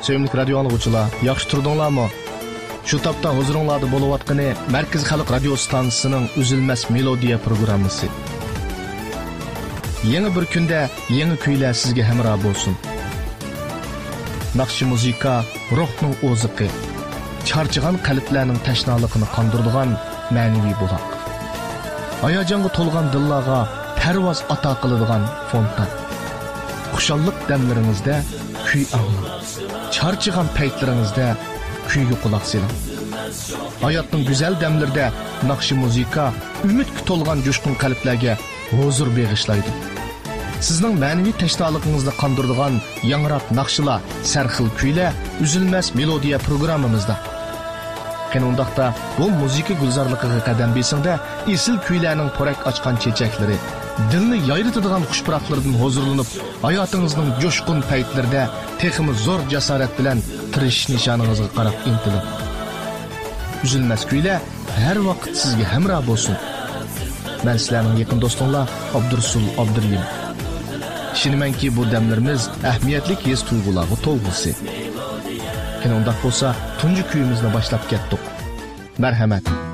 Söyümlük radio anlıqçılar, yaxşı turdunlarmı? Şu tapda huzuringlarda bo'layotgani Markaz Xalq radio stansiyasining Üzülmez Melodiya programmasi. Yeni bir kunda yeni kuylar sizga hamroh bo'lsin. Naqshi muzika ruhning o'ziqi, charchagan qalblarning tashnaligini qondiradigan ma'naviy buloq. Hayajonga to'lgan dillarga parvoz ato qiladigan fontan. Xushallik damlaringizda kuy anglang. Charchagan paytlaringizda kuyga quloq soling. Hayotning go'zal damlarida naqshi muzika umidga to'lgan jo'shqin qalblarga huzur bag'ishlaydi. Sizning ma'naviy tashnoligingizni qondiradigan yangroq naqshlar, sarxil kuylar Üzülmez Melodiya programmamizda. Qanundaqda bu muzika gulzorligiga qadam besingda esil kuylarning porak ochgan chechaklari, dilni yayritadigan xushpuroqlardan huzurlanib, hayotingizning jo'shqin paytlarida texmi zo'r jasorat bilan tirishish nishoningizga qarab intiling. Üzülmez kuylar har vaqt sizga hamroh bo'lsin. Men sizlarning yaqin do'stinglar Abdursul Abduriyim. Ishonimanki bu damlarimiz ahamiyatli his tuyg'ularga to'lg'isi. Undaq bo'lsa, tunji kuyimizni boshlab ketdik. Marhamat.